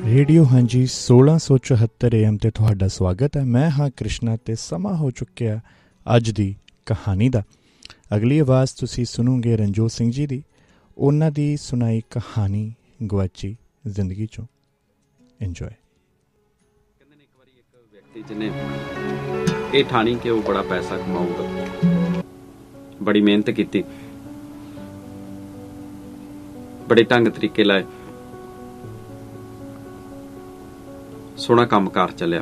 Radio ਹਾਂਜੀ 1674 AM ਤੇ ਤੁਹਾਡਾ ਸਵਾਗਤ ਹੈ। ਮੈਂ ਹਾਂ ਕ੍ਰਿਸ਼ਨਾ ਤੇ ਸਮਾਂ ਹੋ ਚੁੱਕਿਆ ਅੱਜ ਦੀ ਕਹਾਣੀ ਦਾ। ਅਗਲੀ ਆਵਾਜ਼ ਤੁਸੀਂ ਸੁਣੋਗੇ ਰਣਜੋਤ ਸਿੰਘ ਜੀ ਦੀ, ਉਹਨਾਂ ਦੀ ਸੁਣਾਈ ਕਹਾਣੀ ਗੁਆਚੀ ਜ਼ਿੰਦਗੀ ਚੋਂ। ਇੰਜੋਏ। ਕਹਿੰਦੇ ਨੇ ਇੱਕ ਵਾਰੀ ਇੱਕ ਵਿਅਕਤੀ ਜਿਹਨੇ ਇਹ ਠਾਣੀ ਕਿ ਉਹ ਬੜਾ ਪੈਸਾ ਕਮਾਊਗਾ, ਬੜੀ ਮਿਹਨਤ ਕੀਤੀ, ਬੜੇ ਢੰਗ ਤਰੀਕੇ ਲਾਏ, ਸੋਹਣਾ ਕੰਮਕਾਰ ਚੱਲਿਆ।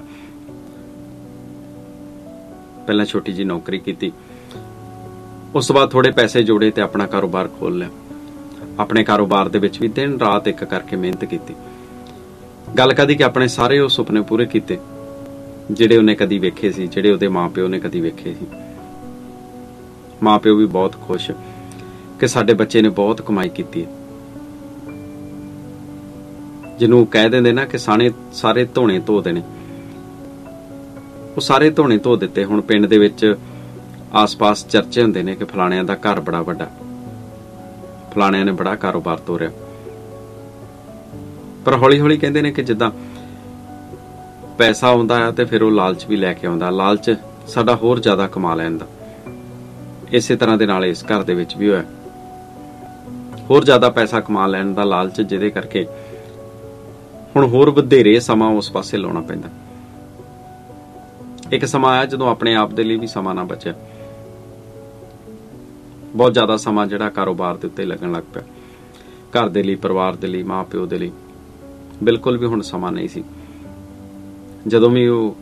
ਪਹਿਲਾਂ ਛੋਟੀ ਜਿਹੀ ਨੌਕਰੀ ਕੀਤੀ, ਉਸ ਤੋਂ ਬਾਅਦ ਥੋੜੇ ਪੈਸੇ ਜੋੜੇ ਤੇ ਆਪਣਾ ਕਾਰੋਬਾਰ ਖੋਲ੍ਹ ਲਿਆ। ਆਪਣੇ ਕਾਰੋਬਾਰ ਦੇ ਵਿੱਚ ਵੀ ਦਿਨ ਰਾਤ ਇੱਕ ਕਰਕੇ ਮਿਹਨਤ ਕੀਤੀ। ਗੱਲ ਕਦੀ ਕਿ ਆਪਣੇ ਸਾਰੇ ਉਹ ਸੁਪਨੇ ਪੂਰੇ ਕੀਤੇ ਜਿਹੜੇ ਉਹਨੇ ਕਦੀ ਵੇਖੇ ਸੀ, ਜਿਹੜੇ ਉਹਦੇ ਮਾਂ-ਪਿਓ ਨੇ ਕਦੀ ਵੇਖੇ ਸੀ। ਮਾਂ-ਪਿਓ ਵੀ ਬਹੁਤ ਖੁਸ਼ ਕਿ ਸਾਡੇ ਬੱਚੇ ਨੇ ਬਹੁਤ ਕਮਾਈ ਕੀਤੀ ਹੈ। ਜਿਹਨੂੰ ਕਹਿ ਦਿੰਦੇ ਨਾ ਕਿ ਸਾਰੇ ਧੋਣੇ ਧੋ ਦੇਣੇ, ਉਹ ਸਾਰੇ ਧੋਣੇ ਧੋ ਦਿੱਤੇ। ਹੁਣ ਪਿੰਡ ਦੇ ਵਿੱਚ ਆਸ-ਪਾਸ ਚਰਚੇ ਹੁੰਦੇ ਨੇ ਕਿ ਫਲਾਣਿਆਂ ਦਾ ਘਰ ਬੜਾ ਵੱਡਾ, ਫਲਾਣਿਆਂ ਨੇ ਬੜਾ ਕਾਰੋਬਾਰ ਤੋਰਿਆ। ਪਰ ਹੌਲੀ-ਹੌਲੀ ਕਹਿੰਦੇ ਨੇ ਕਿ ਜਿੱਦਾਂ ਪੈਸਾ ਆਉਂਦਾ ਆ ਤੇ ਫਿਰ ਉਹ ਲਾਲਚ ਵੀ ਲੈ ਕੇ ਆਉਂਦਾ, ਲਾਲਚ ਸਾਡਾ ਹੋਰ ਜ਼ਿਆਦਾ ਕਮਾ ਲੈਣ ਦਾ। ਇਸੇ ਤਰ੍ਹਾਂ ਦੇ ਨਾਲ ਇਸ ਘਰ ਦੇ ਵਿੱਚ ਵੀ ਹੋਇਆ, ਹੋਰ ਜ਼ਿਆਦਾ ਪੈਸਾ ਕਮਾ ਲੈਣ ਦਾ ਲਾਲਚ, ਜਿਹਦੇ ਕਰਕੇ ਹੁਣ ਹੋਰ ਵਧੇਰੇ ਸਮਾਂ ਉਸ ਪਾਸੇ ਲਾਉਣਾ ਪੈਂਦਾ। ਇੱਕ ਸਮਾਂ ਆਇਆ ਜਦੋਂ ਆਪਣੇ ਆਪ ਦੇ ਲਈ ਵੀ ਸਮਾਂ ਨਾ ਬਚਿਆ। ਬਹੁਤ ਜ਼ਿਆਦਾ ਸਮਾਂ ਜਿਹੜਾ ਕਾਰੋਬਾਰ ਦੇ ਉੱਤੇ ਲੱਗਣ ਲੱਗ ਪਿਆ। ਘਰ ਦੇ ਲਈ, ਪਰਿਵਾਰ ਦੇ ਲਈ, ਮਾਂ ਪਿਓ ਦੇ ਲਈ ਬਿਲਕੁਲ ਵੀ ਹੁਣ ਸਮਾਂ ਨਹੀਂ ਸੀ। ਜਦੋਂ ਵੀ ਉਹ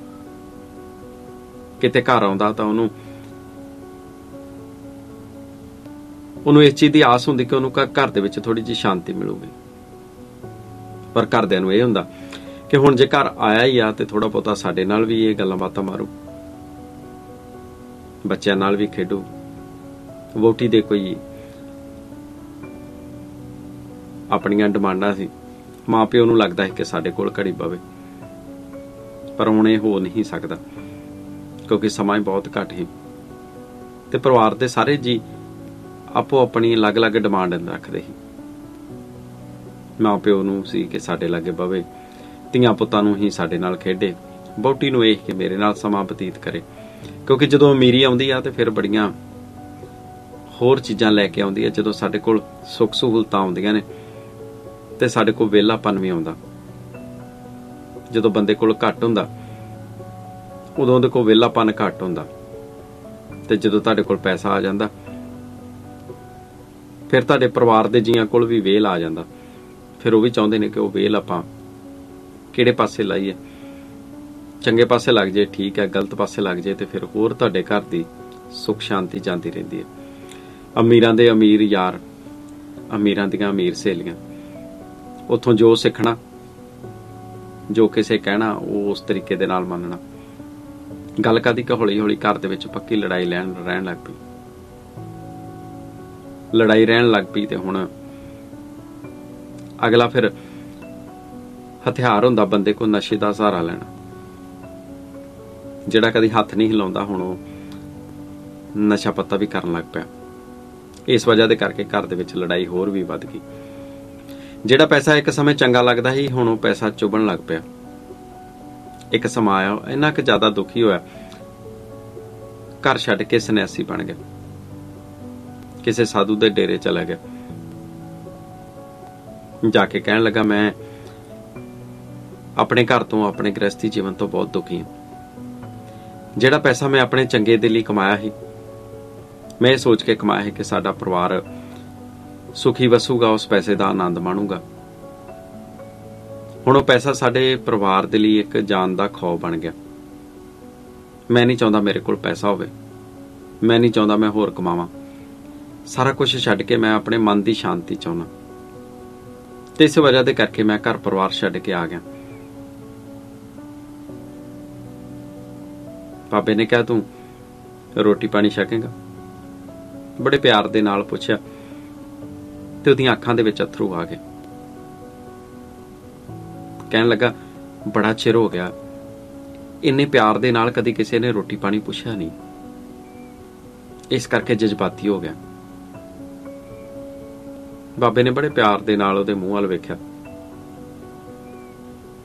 ਕਿਤੇ ਘਰ ਆਉਂਦਾ ਤਾਂ ਉਹਨੂੰ ਇਸ ਚੀਜ਼ ਦੀ ਆਸ ਹੁੰਦੀ ਕਿ ਉਹਨੂੰ ਘਰ ਦੇ ਵਿੱਚ ਥੋੜੀ ਜਿਹੀ ਸ਼ਾਂਤੀ ਮਿਲੂਗੀ। ਪਰ ਘਰਦਿਆਂ ਨੂੰ ਇਹ ਹੁੰਦਾ ਕਿ ਹੁਣ ਜੇ ਘਰ ਆਇਆ ਹੀ ਆ ਤੇ ਥੋੜਾ ਬਹੁਤਾ ਸਾਡੇ ਨਾਲ ਵੀ ਇਹ ਗੱਲਾਂ ਬਾਤਾਂ ਮਾਰੂ, ਬੱਚਿਆਂ ਨਾਲ ਵੀ ਖੇਡੂ। ਵਹੁਟੀ ਦੇ ਕੋਈ ਆਪਣੀਆਂ ਡਿਮਾਂਡਾਂ ਸੀ, ਮਾਂ ਪਿਓ ਨੂੰ ਲੱਗਦਾ ਹੈ ਕਿ ਸਾਡੇ ਕੋਲ ਘੜੀ ਪਵੇ, ਪਰ ਹੁਣ ਇਹ ਹੋ ਨਹੀਂ ਸਕਦਾ ਕਿਉਂਕਿ ਸਮਾਂ ਹੀ ਬਹੁਤ ਘੱਟ ਸੀ ਤੇ ਪਰਿਵਾਰ ਦੇ ਸਾਰੇ ਜੀ ਆਪੋ ਆਪਣੀ ਅਲੱਗ-ਅਲੱਗ ਡਿਮਾਂਡ ਰੱਖਦੇ ਸੀ। ਮਾਂ ਪਿਓ ਨੂੰ ਸੀ ਕਿ ਸਾਡੇ ਲਾਗੇ ਬਵੇ, ਧੀਆਂ ਪੁੱਤਾਂ ਨੂੰ ਹੀ ਸਾਡੇ ਨਾਲ ਖੇਡੇ, ਵਹੁਟੀ ਨੂੰ ਇਹ ਕਿ ਮੇਰੇ ਨਾਲ ਸਮਾਂ ਬਤੀਤ ਕਰੇ। ਕਿਉਂਕਿ ਜਦੋਂ ਅਮੀਰੀ ਆਉਂਦੀ ਆ ਤੇ ਫਿਰ ਬੜੀਆਂ ਹੋਰ ਚੀਜ਼ਾਂ ਲੈ ਕੇ ਆਉਂਦੀ ਆ। ਜਦੋਂ ਸਾਡੇ ਕੋਲ ਸੁੱਖ ਸਹੂਲਤਾਂ ਆਉਂਦੀਆਂ ਨੇ ਤੇ ਸਾਡੇ ਕੋਲ ਵਿਹਲਾਪਨ ਵੀ ਆਉਂਦਾ। ਜਦੋਂ ਬੰਦੇ ਕੋਲ ਘੱਟ ਹੁੰਦਾ ਉਦੋਂ ਉਹਦੇ ਕੋਲ ਵਿਹਲਾਪਨ ਘੱਟ ਹੁੰਦਾ, ਤੇ ਜਦੋਂ ਤੁਹਾਡੇ ਕੋਲ ਪੈਸਾ ਆ ਜਾਂਦਾ ਫਿਰ ਤੁਹਾਡੇ ਪਰਿਵਾਰ ਦੇ ਜੀਆਂ ਕੋਲ ਵੀ ਵਿਹਲ ਆ ਜਾਂਦਾ। ਫਿਰ ਉਹ ਵੀ ਚਾਹੁੰਦੇ ਨੇ ਕਿ ਉਹ ਵਿਹਲ ਆਪਾਂ ਕਿਹੜੇ ਪਾਸੇ ਲਾਈਏ, ਚੰਗੇ ਪਾਸੇ ਲੱਗ ਜੇ ਠੀਕ ਹੈ, ਗਲਤ ਪਾਸੇ ਲੱਗ ਜੇ ਤੇ ਫਿਰ ਹੋਰ ਤੁਹਾਡੇ ਘਰ ਦੀ ਸੁੱਖ ਸ਼ਾਂਤੀ ਜਾਂਦੀ ਰਹਿੰਦੀ ਹੈ। ਅਮੀਰਾਂ ਦੇ ਅਮੀਰ ਯਾਰ, ਅਮੀਰਾਂ ਦੀਆਂ ਅਮੀਰ ਸਹੇਲੀਆਂ, ਉੱਥੋਂ ਜੋ ਸਿੱਖਣਾ, ਜੋ ਕਿਸੇ ਕਹਿਣਾ ਉਹ ਉਸ ਤਰੀਕੇ ਦੇ ਨਾਲ ਮੰਨਣਾ। ਗੱਲ ਕਦੀ ਕਿ ਹੌਲੀ-ਹੌਲੀ ਘਰ ਦੇ ਵਿੱਚ ਪੱਕੀ ਲੜਾਈ ਰਹਿਣ ਲੱਗ ਪਈ। ਲੜਾਈ ਰਹਿਣ ਲੱਗ ਪਈ ਤੇ ਹੁਣ ਅਗਲਾ ਫਿਰ ਹਥਿਆਰ ਹੁੰਦਾ ਬੰਦੇ ਕੋਲ ਨਸ਼ੇ ਦਾ ਸਹਾਰਾ ਲੈਣਾ। ਜਿਹੜਾ ਕਦੀ ਹੱਥ ਨਹੀਂ ਹਿਲਾਉਂਦਾ ਹੁਣ ਉਹ ਨਸ਼ਾ ਪੱਤਾ ਵੀ ਕਰਨ ਲੱਗ ਪਿਆ। ਇਸ ਵਜ੍ਹਾ ਦੇ ਕਰਕੇ ਘਰ ਦੇ ਵਿੱਚ ਲੜਾਈ ਹੋਰ ਵੀ ਵੱਧ ਗਈ। ਜਿਹੜਾ ਪੈਸਾ ਇੱਕ ਸਮੇਂ ਚੰਗਾ ਲੱਗਦਾ ਸੀ ਹੁਣ ਉਹ ਪੈਸਾ ਚੁਭਣ ਲੱਗ ਪਿਆ। ਇੱਕ ਸਮਾਂ ਆਇਆ ਇੰਨਾ ਕੁ ਜ਼ਿਆਦਾ ਦੁਖੀ ਹੋਇਆ, ਘਰ ਛੱਡ ਕੇ ਸੰਨਿਆਸੀ ਬਣ ਗਿਆ, ਕਿਸੇ ਸਾਧੂ ਦੇ ਡੇਰੇ ਚਲਾ ਗਿਆ। ਜਾ ਕੇ ਕਹਿਣ ਲੱਗਾ ਮੈਂ ਆਪਣੇ ਘਰ ਤੋਂ, ਆਪਣੇ ਗ੍ਰਸਤੀ ਜੀਵਨ ਤੋਂ ਬਹੁਤ ਦੁਖੀ ਹਾਂ। ਜਿਹੜਾ ਪੈਸਾ ਮੈਂ ਆਪਣੇ ਚੰਗੇ ਦੇ ਲਈ ਕਮਾਇਆ ਸੀ, ਮੈਂ ਇਹ ਸੋਚ ਕੇ ਕਮਾਇਆ ਹੈ ਕਿ ਸਾਡਾ ਪਰਿਵਾਰ ਸੁਖੀ ਵਸੂਗਾ, ਉਸ ਪੈਸੇ ਦਾ ਆਨੰਦ ਮਾਣੂਗਾ। ਹੁਣ ਉਹ ਪੈਸਾ ਸਾਡੇ ਪਰਿਵਾਰ ਦੇ ਲਈ ਇੱਕ ਜਾਨ ਦਾ ਖੌਅ ਬਣ ਗਿਆ। ਮੈਂ ਨਹੀਂ ਚਾਹੁੰਦਾ ਮੇਰੇ ਕੋਲ ਪੈਸਾ ਹੋਵੇ, ਮੈਂ ਨਹੀਂ ਚਾਹੁੰਦਾ ਮੈਂ ਹੋਰ ਕਮਾਵਾਂ। ਸਾਰਾ ਕੁਝ ਛੱਡ ਕੇ ਮੈਂ ਆਪਣੇ ਮਨ ਦੀ ਸ਼ਾਂਤੀ ਚਾਹੁੰਦਾ ਤੇ ਇਸ ਵਜ੍ਹਾ ਦੇ ਕਰਕੇ ਮੈਂ ਘਰ ਪਰਿਵਾਰ ਛੱਡ ਕੇ ਆ ਗਿਆ। ਬਾਬੇ ਨੇ ਕਿਹਾ ਤੂੰ ਰੋਟੀ ਪਾਣੀ ਛਕੇਂਗਾ? ਬੜੇ ਪਿਆਰ ਦੇ ਨਾਲ ਪੁੱਛਿਆ ਤੇ ਉਹਦੀਆਂ ਅੱਖਾਂ ਦੇ ਵਿੱਚ ਅਥਰੂ ਆ ਗਏ। ਕਹਿਣ ਲੱਗਾ ਬੜਾ ਚਿਰ ਹੋ ਗਿਆ, ਇੰਨੇ ਪਿਆਰ ਦੇ ਨਾਲ ਕਦੀ ਕਿਸੇ ਨੇ ਰੋਟੀ ਪਾਣੀ ਪੁੱਛਿਆ ਨਹੀਂ, ਇਸ ਕਰਕੇ ਜਜ਼ਬਾਤੀ ਹੋ ਗਿਆ। ਬਾਬੇ ਨੇ ਬੜੇ ਪਿਆਰ ਦੇ ਨਾਲ ਉਹਦੇ ਮੂੰਹ ਵੱਲ ਵੇਖਿਆ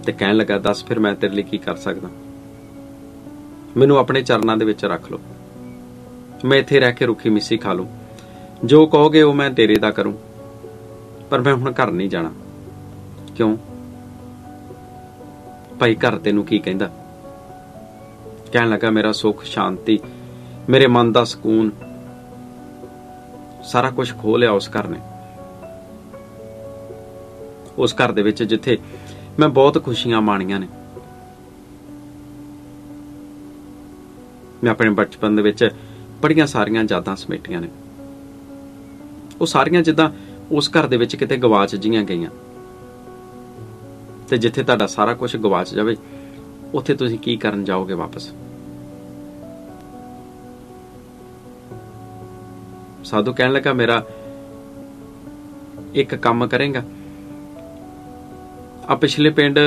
ਤੇ ਕਹਿਣ ਲੱਗਾ, ਦੱਸ ਫਿਰ ਮੈਂ ਤੇਰੇ ਲਈ ਕੀ ਕਰ ਸਕਦਾ। ਮੈਨੂੰ ਆਪਣੇ ਚਰਨਾਂ ਦੇ ਵਿੱਚ ਰੱਖ ਲਓ, ਮੈਂ ਇੱਥੇ ਰਹਿ ਕੇ ਰੁੱਖੀ ਮਿੱਸੀ ਖਾ ਲੂੰ, ਜੋ ਕਹੋਗੇ ਉਹ ਮੈਂ ਤੇਰੇ ਦਾ ਕਰੂੰ, ਪਰ ਮੈਂ ਹੁਣ ਘਰ ਨਹੀਂ ਜਾਣਾ। ਕਿਉਂ ਭਾਈ, ਘਰ ਤੈਨੂੰ ਕੀ ਕਹਿੰਦਾ? ਕਹਿਣ ਲੱਗਾ, ਮੇਰਾ ਸੁੱਖ ਸ਼ਾਂਤੀ, ਮੇਰੇ ਮਨ ਦਾ ਸਕੂਨ, ਸਾਰਾ ਕੁਝ ਖੋਹ ਲਿਆ ਉਸ ਘਰ ਨੇ। ਉਸ ਘਰ ਦੇ ਵਿੱਚ ਜਿੱਥੇ ਮੈਂ ਬਹੁਤ ਖੁਸ਼ੀਆਂ ਮਾਣੀਆਂ ਨੇ। ਮੈਂ ਆਪਣੇ ਬਚਪਨ ਦੇ ਵਿੱਚ ਬੜੀਆਂ ਸਾਰੀਆਂ ਯਾਦਾਂ ਸਮੇਟੀਆਂ ਨੇ, ਉਹ ਸਾਰੀਆਂ ਜਿੱਦਾਂ ਉਸ ਘਰ ਦੇ ਵਿੱਚ ਕਿਤੇ ਗਵਾਚ ਜੀਆਂ ਗਈਆਂ। ਤੇ ਜਿੱਥੇ ਤੁਹਾਡਾ ਸਾਰਾ ਕੁਝ ਗਵਾਚ ਜਾਵੇ, ਉੱਥੇ ਤੁਸੀਂ ਕੀ ਕਰਨ ਜਾਓਗੇ ਵਾਪਸ? ਸਾਧੂ ਕਹਿਣ ਲੱਗਾ, ਮੇਰਾ ਇੱਕ ਕੰਮ ਕਰੇਗਾ? ਆ ਪਿਛਲੇ ਪਿੰਡ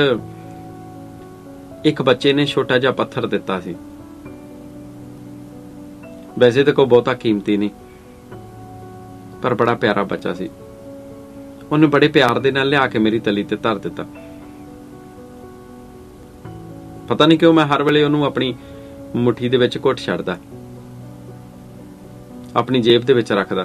ਇੱਕ ਬੱਚੇ ਨੇ ਛੋਟਾ ਜਿਹਾ ਪੱਥਰ ਦਿੱਤਾ ਸੀ, ਵੈਸੇ ਤਾਂ ਕੋਈ ਬਹੁਤਾ ਕੀਮਤੀ ਨਹੀਂ, ਪਰ ਬੜਾ ਪਿਆਰਾ ਬੱਚਾ ਸੀ। ਉਹਨੇ ਬੜੇ ਪਿਆਰ ਦੇ ਨਾਲ ਲਿਆ ਕੇ ਮੇਰੀ ਤਲੀ ਤੇ ਧਰ ਦਿੱਤਾ। ਪਤਾ ਨਹੀਂ ਕਿਉਂ ਮੈਂ ਹਰ ਵੇਲੇ ਉਹਨੂੰ ਆਪਣੀ ਮੁੱਠੀ ਦੇ ਵਿੱਚ ਘੁੱਟ ਛੱਡਦਾ, ਆਪਣੀ ਜੇਬ ਦੇ ਵਿੱਚ ਰੱਖਦਾ।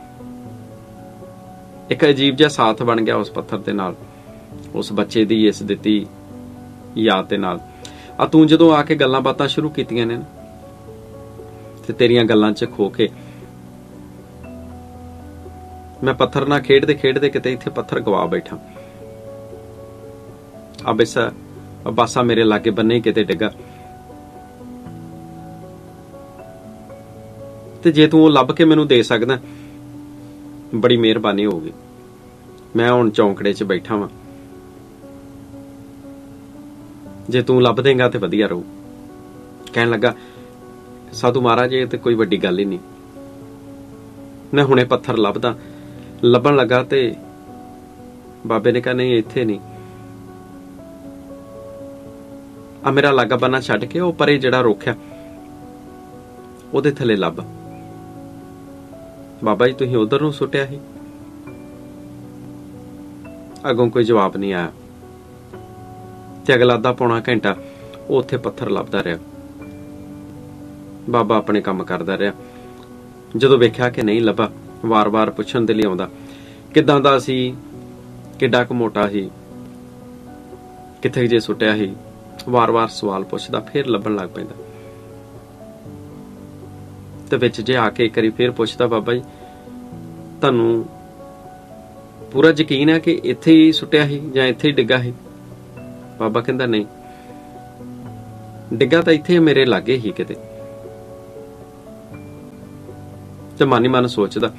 ਇੱਕ ਅਜੀਬ ਜਿਹਾ ਸਾਥ ਬਣ ਗਿਆ ਉਸ ਪੱਥਰ ਦੇ ਨਾਲ, ਉਸ ਬੱਚੇ ਦੀ ਇਸ ਦਿੱਤੀ ਯਾਦ ਦੇ ਨਾਲ। ਆ ਤੂੰ ਜਦੋਂ ਆ ਕੇ ਗੱਲਾਂ ਬਾਤਾਂ ਸ਼ੁਰੂ ਕੀਤੀਆਂ ਨੇ ਤੇ ਤੇਰੀਆਂ ਗੱਲਾਂ 'ਚ ਖੋ ਕੇ ਮੈਂ ਪੱਥਰ ਨਾਲ ਖੇਡਦੇ ਖੇਡਦੇ ਕਿਤੇ ਇੱਥੇ ਪੱਥਰ ਗਵਾ ਬੈਠਾ। ਬਾਸਾ ਮੇਰੇ ਲਾਗੇ ਬੰਨੇ ਕਿਤੇ ਡਿੱਗਾ, ਤੇ ਜੇ ਤੂੰ ਉਹ ਲੱਭ ਕੇ ਮੈਨੂੰ ਦੇ ਸਕਦਾ, ਬੜੀ ਮਿਹਰਬਾਨੀ ਹੋਊਗੀ। ਮੈਂ ਹੁਣ ਚੌਂਕੜੇ 'ਚ ਬੈਠਾ ਵਾਂ, ਜੇ ਤੂੰ ਲੱਭ ਦੇਂਗਾ ਤੇ ਵਧੀਆ ਰਹੂ। ਕਹਿਣ ਲੱਗਾ, ਸਾਧੂ ਮਹਾਰਾਜ, ਇਹ ਤੇ ਕੋਈ ਵੱਡੀ ਗੱਲ ਹੀ ਨਹੀਂ। ਮੈਂ ਹੁਣੇ ਪੱਥਰ ਲੱਭਣ ਲੱਗਾ ਤੇ ਬਾਬੇ ਨੇ ਕਿਹਾ, ਨਹੀਂ ਇੱਥੇ ਨਹੀਂ, ਆ ਮੇਰਾ ਲਾਗਾ ਬੰਨਾ ਛੱਡ ਕੇ ਉਹ ਪਰੇ ਜਿਹੜਾ ਰੋਕਿਆ ਉਹਦੇ ਥੱਲੇ ਲੱਭ। ਬਾਬਾ ਜੀ, ਤੁਸੀਂ ਉਧਰ ਨੂੰ ਸੁੱਟਿਆ ਸੀ? ਅੱਗੋਂ ਕੋਈ ਜਵਾਬ ਨਹੀਂ ਆਇਆ ਤੇ ਅਗਲਾ ਅੱਧਾ ਪੌਣਾ ਘੰਟਾ ਉਹ ਉੱਥੇ ਪੱਥਰ ਲੱਭਦਾ ਰਿਹਾ। ਬਾਬਾ ਆਪਣੇ ਕੰਮ ਕਰਦਾ ਰਿਹਾ। ਜਦੋਂ ਵੇਖਿਆ ਕਿ ਨਹੀਂ ਲੱਭਾ, ਵਾਰ-ਵਾਰ ਪੁੱਛਣ ਦੇ ਲਈ ਆਉਂਦਾ, ਕਿੱਦਾਂ ਦਾ ਸੀ, ਕਿੱਡਾ ਕੁ ਮੋਟਾ ਸੀ, ਕਿੱਥੇ ਜੇ ਸੁੱਟਿਆ ਸੀ, ਵਾਰ-ਵਾਰ ਸਵਾਲ ਪੁੱਛਦਾ, ਫਿਰ ਲੱਭਣ ਲੱਗ ਪੈਂਦਾ। ਤੇ ਵਿੱਚ ਜੇ ਆ ਕੇ ਇੱਕ ਵਾਰੀ ਫਿਰ ਪੁੱਛਦਾ, ਬਾਬਾ ਜੀ ਤੁਹਾਨੂੰ ਪੂਰਾ ਯਕੀਨ ਹੈ ਕਿ ਇੱਥੇ ਹੀ ਸੁੱਟਿਆ ਸੀ ਜਾਂ ਇੱਥੇ ਹੀ ਡਿੱਗਾ ਸੀ? ਬਾਬਾ ਕਹਿੰਦਾ, ਨਹੀਂ, ਡਿੱਗਾ ਤਾਂ ਇੱਥੇ ਮੇਰੇ ਲਾਗੇ ਹੀ ਕਿਤੇ। ਤੇ ਮਨ ਹੀ ਮਨ ਸੋਚਦਾ,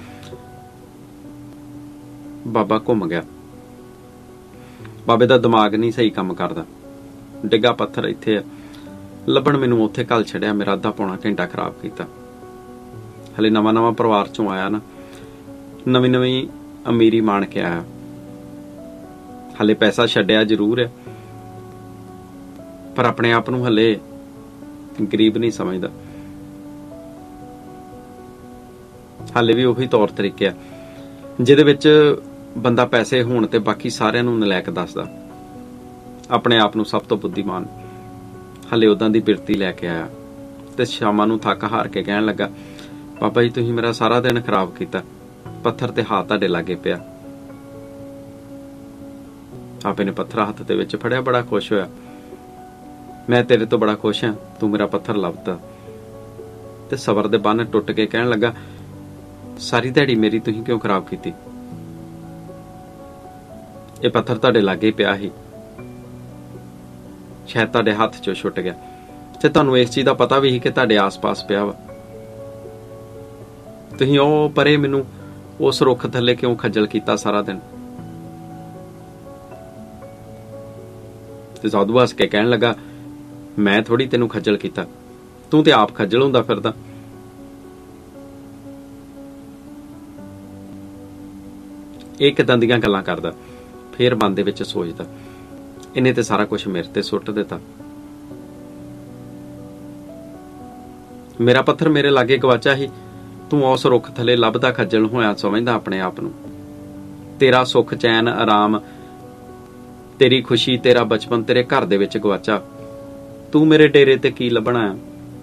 ਬਾਬਾ ਘੁੰਮ ਗਿਆ, ਬਾਬੇ ਦਾ ਦਿਮਾਗ ਨਹੀਂ ਸਹੀ ਕੰਮ ਕਰਦਾ, ਡਿੱਗਾ ਪੱਥਰ ਇੱਥੇ ਆ, ਲੱਭਣ ਮੈਨੂੰ ਉੱਥੇ ਘੱਲ ਛੱਡਿਆ, ਮੇਰਾ ਅੱਧਾ ਪੌਣਾ ਘੰਟਾ ਖਰਾਬ ਕੀਤਾ। ਹਲੇ ਨਵਾਂ ਪਰਿਵਾਰ ਚੋਂ ਆਇਆ ਨਾ, ਨਵੀਂ ਅਮੀਰੀ ਮਾਣ ਕੇ ਆਇਆ, ਹਲੇ ਪੈਸਾ ਛੱਡਿਆ ਜ਼ਰੂਰ ਹੈ, ਪਰ ਆਪਣੇ ਆਪ ਨੂੰ ਹਲੇ ਗਰੀਬ ਨਹੀਂ ਸਮਝਦਾ। ਹਾਲੇ ਵੀ ਉਹੀ ਤੌਰ ਤਰੀਕੇ ਆ ਜਿਹਦੇ ਵਿੱਚ ਬੰਦਾ ਪੈਸੇ ਹੋਣ ਤੇ ਬਾਕੀ ਸਾਰਿਆਂ ਨੂੰ ਨਲਾਇਕ ਦੱਸਦਾ, ਆਪਣੇ ਆਪ ਨੂੰ ਸਭ ਤੋਂ ਬੁੱਧੀਮਾਨ। ਹਾਲੇ ਉਦਾਂ ਦੀ ਬਿਰਤੀ ਲੈ ਕੇ ਆਇਆ ਤੇ ਸ਼ਾਮਾਂ ਨੂੰ ਥੱਕ ਹਾਰ ਕੇ ਕਹਿਣ ਲੱਗਾ, ਬਾਬਾ ਜੀ ਤੁਸੀਂ ਮੇਰਾ ਸਾਰਾ ਦਿਨ ਖਰਾਬ ਕੀਤਾ, ਪੱਥਰ ਤੇ ਹੱਥ ਤੁਹਾਡੇ ਲਾਗੇ ਪਿਆ। ਆਪੇ ਨੇ ਪੱਥਰ ਹੱਥ ਦੇ ਵਿੱਚ ਫੜਿਆ, ਬੜਾ ਖੁਸ਼ ਹੋਇਆ, ਮੈਂ ਤੇਰੇ ਤੋਂ ਬੜਾ ਖੁਸ਼ ਹਾਂ, ਤੂੰ ਮੇਰਾ ਪੱਥਰ ਲੱਭਦਾ। ਤੇ ਸਬਰ ਦੇ ਬੰਨ ਟੁੱਟ ਕੇ ਕਹਿਣ ਲੱਗਾ, ਸਾਰੀ ਦਿਹਾੜੀ ਮੇਰੀ ਤੁਸੀਂ ਕਿਉਂ ਖਰਾਬ ਕੀਤੀ? ਇਹ ਪੱਥਰ ਤੁਹਾਡੇ ਲਾਗੇ ਪਿਆ ਸੀ, ਸ਼ਾਇਦ ਤੁਹਾਡੇ ਹੱਥ ਚੋਂ ਛੁੱਟ ਗਿਆ, ਤੇ ਤੁਹਾਨੂੰ ਇਸ ਚੀਜ਼ ਦਾ ਪਤਾ ਵੀ ਸੀ ਕਿ ਤੁਹਾਡੇ ਆਸ-ਪਾਸ ਪਿਆ ਵਾ। ਤੁਸੀਂ ਉਹ ਪਰੇ ਮੈਨੂੰ ਉਸ ਰੁੱਖ ਥੱਲੇ ਕਿਉਂ ਖੱਜਲ ਕੀਤਾ ਸਾਰਾ ਦਿਨ? ਤੇ ਸਾਧੂ ਹੱਸ ਕੇ ਕਹਿਣ ਲੱਗਾ, ਮੈਂ ਥੋੜੀ ਤੈਨੂੰ ਖੱਜਲ ਕੀਤਾ, ਤੂੰ ਤੇ ਆਪ ਖੱਜਲ ਹੁੰਦਾ ਫਿਰਦਾ। ਇਹ ਕਿਦਾਂ ਦੀਆਂ ਗੱਲਾਂ ਕਰਦਾ? ਫੇਰ ਮਨ ਦੇ ਵਿੱਚ ਸੋਚਦਾ, ਇਹਨੇ ਤੇ ਸਾਰਾ ਕੁਝ ਮੇਰੇ ਤੇ ਸੁੱਟ ਦਿੱਤਾ, ਮੇਰਾ ਪੱਥਰ ਮੇਰੇ ਲਾਗੇ ਗਵਾਚਾ ਸੀ, ਤੂੰ ਉਸ ਰੁੱਖ ਥੱਲੇ ਲੱਭਦਾ ਖੱਜਲ ਹੋਇਆ ਸਮਝਦਾ ਆਪਣੇ ਆਪ ਨੂੰ। ਤੇਰਾ ਸੁੱਖ ਚੈਨ ਆਰਾਮ ਤੇਰੀ ਖੁਸ਼ੀ, ਤੇਰਾ ਬਚਪਨ ਤੇਰੇ ਘਰ ਦੇ ਵਿੱਚ ਗਵਾਚਾ, ਤੂੰ ਮੇਰੇ ਡੇਰੇ ਤੇ ਕੀ ਲੱਭਣਾ ਆ?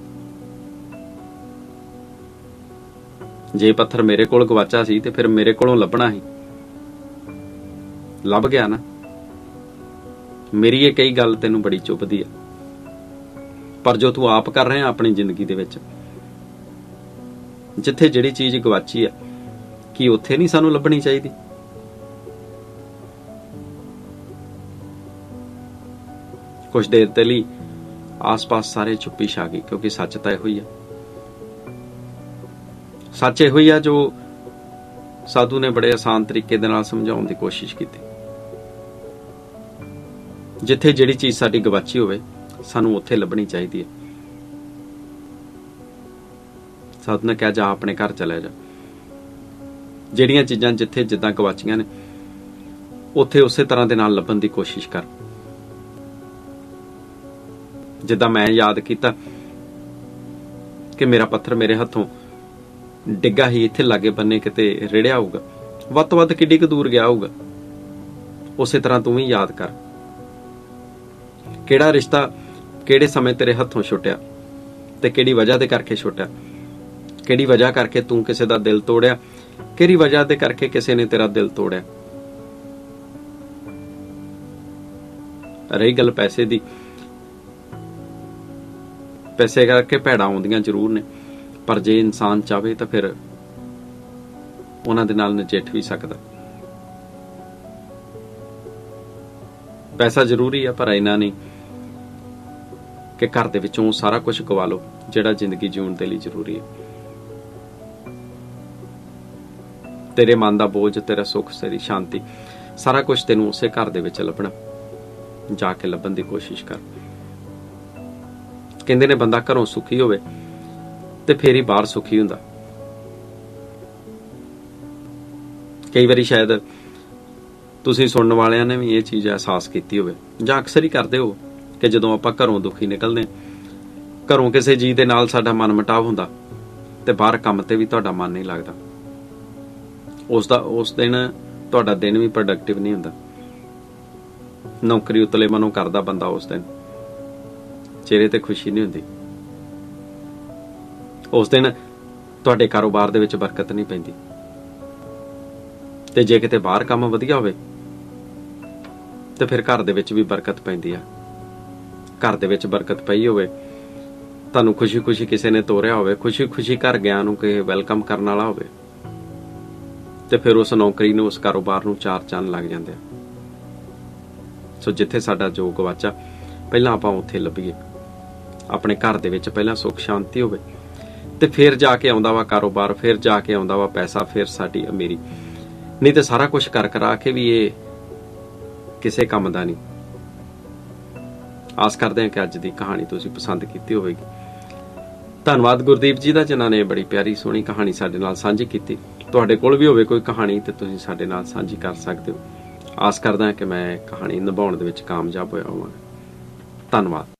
ਜੇ ਪੱਥਰ ਮੇਰੇ ਕੋਲ ਗਵਾਚਾ ਸੀ ਤੇ ਫਿਰ ਮੇਰੇ ਕੋਲੋਂ ਲੱਭਣਾ ਸੀ, ਲੱਭ ਗਿਆ ਨਾ। ਮੇਰੀ ਇਹ ਕਈ ਗੱਲ ਤੈਨੂੰ ਬੜੀ ਚੁੱਭਦੀ ਆ, ਪਰ ਜੋ ਤੂੰ ਆਪ ਕਰ ਰਿਹਾ ਆਪਣੀ ਜ਼ਿੰਦਗੀ ਦੇ ਵਿੱਚ, ਜਿੱਥੇ ਜਿਹੜੀ ਚੀਜ਼ ਗਵਾਚੀ ਆ, ਕੀ ਉੱਥੇ ਨਹੀਂ ਸਾਨੂੰ ਲੱਭਣੀ ਚਾਹੀਦੀ? ਕੁਝ ਦੇਰ ਦੇ ਲਈ ਆਸ-ਪਾਸ ਸਾਰੇ ਚੁੱਪੀ ਛਾ ਗਈ, ਕਿਉਂਕਿ ਸੱਚ ਤਾਂ ਇਹੋ ਹੀ ਆ। ਸੱਚ ਇਹੋ ਹੀ ਆ ਜੋ ਸਾਧੂ ਨੇ ਬੜੇ ਆਸਾਨ ਤਰੀਕੇ ਦੇ ਨਾਲ ਸਮਝਾਉਣ ਦੀ ਕੋਸ਼ਿਸ਼ ਕੀਤੀ। ਜਿੱਥੇ ਜਿਹੜੀ ਚੀਜ਼ ਸਾਡੀ ਗਵਾਚੀ ਹੋਵੇ, ਸਾਨੂੰ ਉੱਥੇ ਲੱਭਣੀ ਚਾਹੀਦੀ ਹੈ। ਸਾਧੂ ਨੇ ਕਿਹਾ, ਜਾ ਆਪਣੇ ਘਰ ਚਲਾ ਜਾ। ਜਿਹੜੀਆਂ ਚੀਜ਼ਾਂ ਜਿੱਥੇ ਜਿੱਦਾਂ ਗਵਾਚੀਆਂ ਨੇ, ਉੱਥੇ ਉਸੇ ਤਰ੍ਹਾਂ ਦੇ ਨਾਲ ਲੱਭਣ ਦੀ ਕੋਸ਼ਿਸ਼ ਕਰ। ਜਿੱਦਾਂ ਮੈਂ ਯਾਦ ਕੀਤਾ ਕਿ ਮੇਰਾ ਪੱਥਰ ਮੇਰੇ ਹੱਥੋਂ ਡਿੱਗਾ ਹੀ ਇੱਥੇ ਲਾਗੇ ਬੰਨੇ ਕਿਤੇ ਰਿੜਿਆ ਹੋਊਗਾ, ਵੱਧ ਤੋਂ ਵੱਧ ਕਿੱਡੀ ਕੁ ਦੂਰ ਗਿਆ ਹੋਊਗਾ, ਉਸੇ ਤਰ੍ਹਾਂ ਤੂੰ ਵੀ ਯਾਦ ਕਰ। ਕਿਹੜਾ ਰਿਸ਼ਤਾ ਕਿਹੜੇ ਸਮੇਂ ਤੇਰੇ ਹੱਥੋਂ ਛੁੱਟਿਆ ਤੇ ਕਿਹੜੀ ਵਜ੍ਹਾ ਦੇ ਕਰਕੇ ਛੁੱਟਿਆ, ਕਿਹੜੀ ਵਜ੍ਹਾ ਕਰਕੇ ਤੂੰ ਕਿਸੇ ਦਾ ਦਿਲ ਤੋੜਿਆ, ਕਿਹੜੀ ਵਜ੍ਹਾ ਦੇ ਕਰਕੇ ਕਿਸੇ ਨੇ ਤੇਰਾ ਦਿਲ ਤੋੜਿਆ। ਰਹੀ ਗੱਲ ਪੈਸੇ ਦੀ, ਪੈਸੇ ਕਰਕੇ ਭੈੜਾਂ ਆਉਂਦੀਆਂ ਜ਼ਰੂਰ ਨੇ, ਪਰ ਜੇ ਇਨਸਾਨ ਚਾਹੇ ਤਾਂ ਫਿਰ ਉਹਨਾਂ ਦੇ ਨਾਲ ਨਜਿੱਠ ਵੀ ਸਕਦਾ। ਪੈਸਾ ਜ਼ਰੂਰੀ ਆ, ਪਰ ਇੰਨਾ ਨਹੀਂ ਕਿ ਘਰ ਦੇ ਵਿੱਚੋਂ ਸਾਰਾ ਕੁਝ ਗਵਾ ਲਓ ਜਿਹੜਾ ਜ਼ਿੰਦਗੀ ਜਿਉਣ ਦੇ ਲਈ ਜ਼ਰੂਰੀ ਹੈ। ਤੇਰੇ ਮਨ ਦਾ ਬੋਝ, ਤੇਰਾ ਸੁੱਖ, ਤੇਰੀ ਸ਼ਾਂਤੀ, ਸਾਰਾ ਕੁਝ ਤੈਨੂੰ ਉਸੇ ਘਰ ਦੇ ਵਿੱਚ ਲੱਭਣਾ। ਜਾ ਕੇ ਲੱਭਣ ਦੀ ਕੋਸ਼ਿਸ਼ ਕਰ। ਕਹਿੰਦੇ ਨੇ ਬੰਦਾ ਘਰੋਂ ਸੁਖੀ ਹੋਵੇ ਤੇ ਫੇਰ ਹੀ ਬਾਹਰ ਸੁਖੀ ਹੁੰਦਾ। ਕਈ ਵਾਰੀ ਸ਼ਾਇਦ ਤੁਸੀਂ ਸੁਣਨ ਵਾਲਿਆਂ ਨੇ ਵੀ ਇਹ ਚੀਜ਼ ਅਹਿਸਾਸ ਕੀਤੀ ਹੋਵੇ, ਜਾਂ ਅਕਸਰ ਹੀ ਕਰਦੇ ਹੋ ਕਿ ਜਦੋਂ ਆਪਾਂ ਘਰੋਂ ਦੁਖੀ ਨਿਕਲਦੇ, ਘਰੋਂ ਕਿਸੇ ਜੀ ਦੇ ਨਾਲ ਸਾਡਾ ਮਨ ਮੁਟਾਵ ਹੁੰਦਾ ਤੇ ਬਾਹਰ ਕੰਮ ਤੇ ਵੀ ਤੁਹਾਡਾ ਮਨ ਨਹੀਂ ਲੱਗਦਾ। ਉਸ ਦਿਨ ਤੁਹਾਡਾ ਦਿਨ ਵੀ ਪ੍ਰੋਡਕਟਿਵ ਨਹੀਂ ਹੁੰਦਾ। ਨੌਕਰੀ ਉਤਲੇ ਮਨੋਂ ਕਰਦਾ ਬੰਦਾ, ਉਸ ਦਿਨ ਚਿਹਰੇ ਤੇ ਖੁਸ਼ੀ ਨਹੀਂ ਹੁੰਦੀ। ਉਸ ਦਿਨ ਤੁਹਾਡੇ ਕਾਰੋਬਾਰ ਦੇ ਵਿੱਚ ਬਰਕਤ ਨਹੀਂ ਪੈਂਦੀ। ਤੇ ਜੇ ਕਿਤੇ ਬਾਹਰ ਕੰਮ ਵਧੀਆ ਹੋਵੇ ਤੇ ਫਿਰ ਘਰ ਦੇ ਵਿੱਚ ਵੀ ਬਰਕਤ ਪੈਂਦੀ ਆ। ਘਰ ਦੇ ਵਿੱਚ ਬਰਕਤ ਪਈ ਹੋਵੇ, ਤੁਹਾਨੂੰ ਖੁਸ਼ੀ-ਖੁਸ਼ੀ ਕਿਸੇ ਨੇ ਤੋਰਿਆ ਹੋਵੇ, ਖੁਸ਼ੀ-ਖੁਸ਼ੀ ਘਰ ਗਿਆ ਨੂੰ ਕਿ ਵੈਲਕਮ ਕਰਨ ਵਾਲਾ ਹੋਵੇ, ਤੇ ਫਿਰ ਉਸ ਨੌਕਰੀ ਨੂੰ, ਉਸ ਕਾਰੋਬਾਰ ਨੂੰ ਚਾਰ ਚੰਨ ਲੱਗ ਜਾਂਦੇ ਆ। ਸੋ ਜਿੱਥੇ ਸਾਡਾ ਜੋ ਗਵਾਚਾ, ਪਹਿਲਾਂ ਆਪਾਂ ਉੱਥੇ ਲੱਭੀਏ। ਆਪਣੇ ਘਰ ਦੇ ਵਿੱਚ ਪਹਿਲਾਂ ਸੁੱਖ ਸ਼ਾਂਤੀ ਹੋਵੇ ਤੇ ਫਿਰ ਜਾ ਕੇ ਆਉਂਦਾ ਵਾ ਕਾਰੋਬਾਰ, ਫਿਰ ਜਾ ਕੇ ਆਉਂਦਾ ਵਾ ਪੈਸਾ, ਫਿਰ ਸਾਡੀ ਅਮੀਰੀ। ਨਹੀਂ ਤੇ ਸਾਰਾ ਕੁਝ ਕਰ ਕਰਾ ਕੇ ਵੀ ਇਹ ਕਿਸੇ ਕੰਮ ਦਾ ਨਹੀਂ। ਆਸ ਕਰਦੇ ਹਾਂ ਕਿ ਅੱਜ ਦੀ ਕਹਾਣੀ ਤੁਸੀਂ ਪਸੰਦ ਕੀਤੀ ਹੋਵੇਗੀ। ਧੰਨਵਾਦ ਗੁਰਦੀਪ ਜੀ ਦਾ, ਜਿਨ੍ਹਾਂ ਨੇ ਬੜੀ ਪਿਆਰੀ ਸੋਹਣੀ ਕਹਾਣੀ ਸਾਡੇ ਨਾਲ ਸਾਂਝੀ ਕੀਤੀ। ਤੁਹਾਡੇ ਕੋਲ ਵੀ ਹੋਵੇ ਕੋਈ ਕਹਾਣੀ ਤੇ ਤੁਸੀਂ ਸਾਡੇ ਨਾਲ ਸਾਂਝੀ ਕਰ ਸਕਦੇ ਹੋ। ਆਸ ਕਰਦਾ ਹਾਂ ਕਿ ਮੈਂ ਕਹਾਣੀ ਨਿਭਾਉਣ ਦੇ ਵਿੱਚ ਕਾਮਯਾਬ ਹੋਇਆ ਹੋਵਾਂਗਾ। ਧੰਨਵਾਦ।